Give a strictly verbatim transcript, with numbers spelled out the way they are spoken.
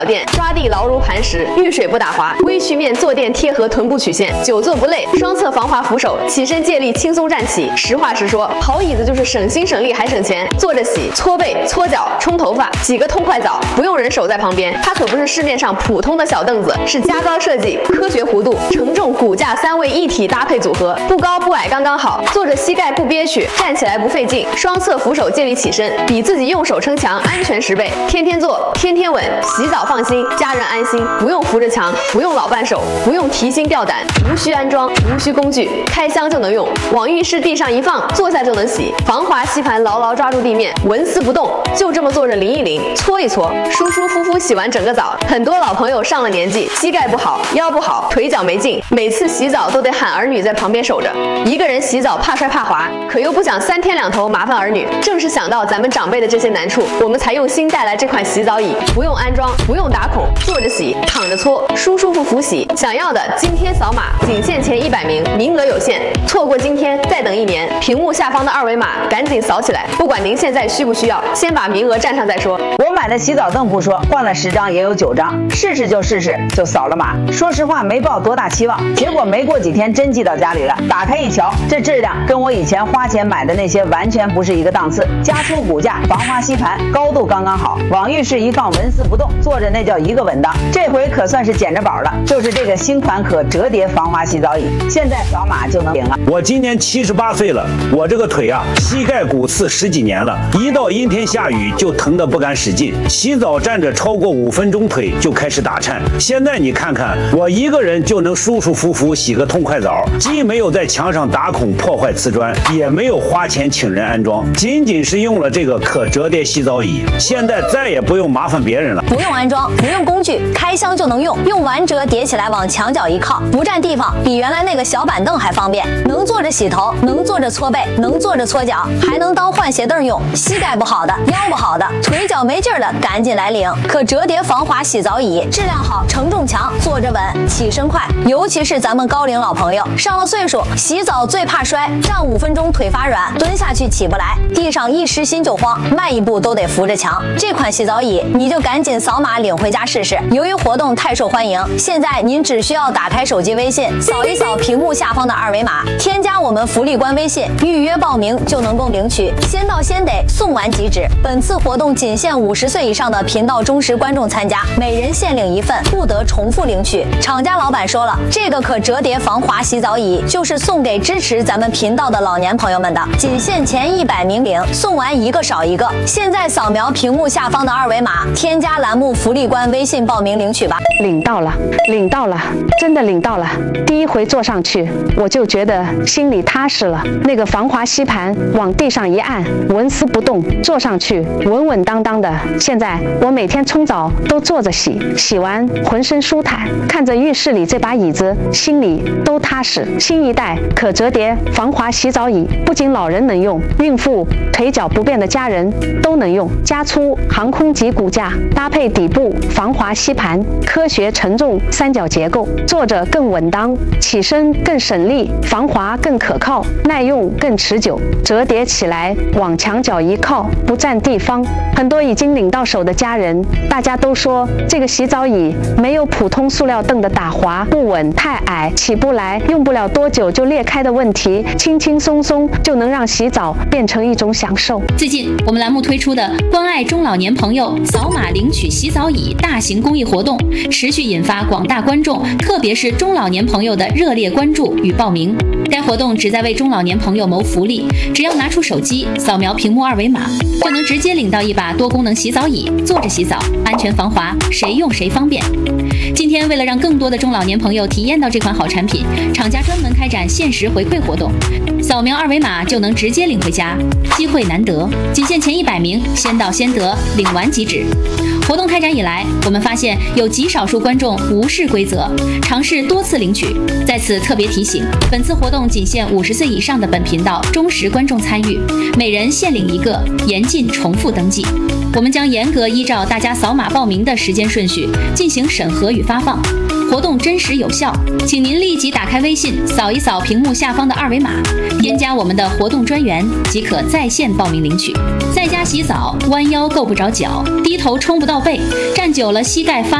垫，抓地牢如磐石，遇水不打滑，微曲面坐垫贴合臀部曲线，久坐不累，双侧防滑扶手，起身借力轻松站起。实话实说，好椅子就是省心省力还省钱。坐着洗、搓背、搓脚、冲头发，洗个痛快澡，不用人手在旁边。它可不是市面上普通的小凳子，是加高设计、科学弧度、承重骨架三位一体搭配组合，不高不矮刚刚好，坐着膝盖不憋屈，站起来不费劲，双侧扶手借力起身，比自己用手撑墙安全十倍。天天坐，天天稳，洗澡放心，家人安心，不用扶着墙，不用老伴手，不用提心吊胆，无需安装，无需工具，开箱就能用，往浴室地上一放，坐下就能洗。防滑吸盘牢牢抓住地面，纹丝不动，就这么坐着淋一淋，搓一搓，舒舒服服洗完整个澡。很多老朋友上了年纪，膝盖不好，腰不好，腿脚没劲，每次洗澡都得喊儿女在旁边守着。一个人洗澡怕摔怕滑，可又不想三天两头麻烦儿女。正是想到咱们长辈的这些难处，我们才用心带来这款洗澡椅，不用安装，不用打孔，坐着洗，躺着搓，舒舒服服洗。想要的今天扫码，仅限前一百名，名额有限，错过今天再等一年。屏幕下方的二维码赶紧扫起来，不管您现在需不需要，先把名额占上再说。 我买的洗澡凳不说，换了十张也有九张，试试就试试，就扫了码。说实话没抱多大期望，结果没过几天真寄到家里了。打开一瞧，这质量跟我以前花钱买的那些完全不是一个档次。加粗骨架，防滑吸盘，高度刚刚好，往浴室一放纹丝不动，坐着那叫一个稳当。这回可算是捡着宝了，就是这个新款可折叠防滑洗澡椅，现在扫码就能领了。 我今年七十八岁了，我这个腿啊，膝盖骨刺十几年了，一到阴天下雨就疼得不敢使劲，洗澡站着超过五分钟腿就开始打颤。现在你看看，我一个人就能舒舒服服洗个痛快澡，既没有在墙上打孔破坏瓷砖，也没有花钱请人安装，仅仅是用了这个可折叠洗澡椅，现在再也不用麻烦别人了。 不用安装，不用工具，开箱就能用，用完折叠起来往墙角一靠，不占地方，比原来那个小板凳还方便。能坐着洗头，能坐着搓背，能坐着搓脚，还能当换鞋凳用。膝盖不好的，腰不好的，腿脚没劲儿的，赶紧来领可折叠防滑洗澡椅，质量好，承重强，坐着稳，起身快。尤其是咱们高龄老朋友，上了岁数，洗澡最怕摔，站五分钟腿发软，蹲下去起不来，地上一湿心就慌，迈一步都得扶着墙。这款洗澡椅你就赶紧扫码领回家试试。由于活动太受欢迎，现在您只需要打开手机微信，扫一扫屏幕下方的二维码，添加我们福利官微信，预约报名就能够领取。先到先得，送完即止。本次活动仅限五十岁以上的频道忠实观众参加，每人限领一份，不得重复领取。厂家老板说了，这个可折叠防滑洗澡椅就是送给支持咱们频道的老年朋友们的，仅限前一百名领，送完一个少一个。现在扫描屏幕下方的二维码，添加栏目福利官微信报名领取吧。 领到了，领到了，真的领到了。第一回坐上去，我就觉得心里踏实了。那个防滑吸盘往地上一按，纹丝不动，坐上去稳稳当当的。现在我每天冲澡都坐着洗，洗完浑身舒坦，看着浴室里这把椅子，心里都踏实。新一代可折叠防滑洗澡椅，不仅老人能用，孕妇、腿脚不便的家人都能用。加粗航空级骨架，搭配底部防滑吸盘，科学承重三角结构，坐着更稳当，起身更省力，防滑更可靠，耐用更持久。折叠起来往墙角一靠，不占地方。很多已经领到手的家人，大家都说这个洗澡椅没有普通塑料凳的打滑、不稳、太矮、起不来、用不了多久就裂开的问题，轻轻松松就能让洗澡变成一种享受。 最近我们栏目推出的关爱中老年朋友扫码领取洗澡椅大型公益活动，持续引发广大观众，特别是中老年朋友的热烈关注与报名。该活动旨在为中老年朋友谋福利，只要拿出手机扫描屏幕二维码，就能直接领到一把多功能洗澡椅，坐着洗澡，安全防滑，谁用谁方便。今天为了让更多的中老年朋友体验到这款好产品，厂家专门开展限时回馈活动，扫描二维码就能直接领回家，机会难得，仅限前一百名，先到先得，领完即止。活动开展以来，我们发现有极少数观众无视规则，尝试多次领取。在此特别提醒，本次活动仅限五十岁以上的本频道忠实观众参与，每人限领一个，严禁重复登记。我们将严格依照大家扫码报名的时间顺序进行审核与发放，活动真实有效，请您立即打开微信，扫一扫屏幕下方的二维码，添加我们的活动专员，即可在线报名领取。在家洗澡，弯腰够不着脚，低头冲不到背，站久了膝盖发